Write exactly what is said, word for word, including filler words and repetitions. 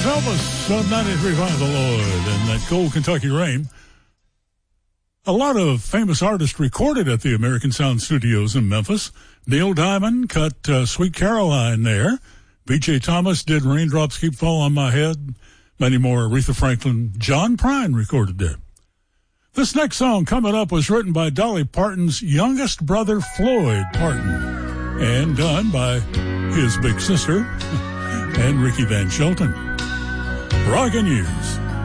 Elvis on ninety-three point five The Lord and that cold Kentucky rain. A lot of famous artists recorded at the American Sound Studios in Memphis. Neil Diamond cut uh, Sweet Caroline there. B J Thomas did Raindrops Keep Falling on My Head. Many more. Aretha Franklin. John Prine recorded there. This next song coming up was written by Dolly Parton's youngest brother, Floyd Parton, and done by his big sister and Ricky Van Shelton. Rockin' Years.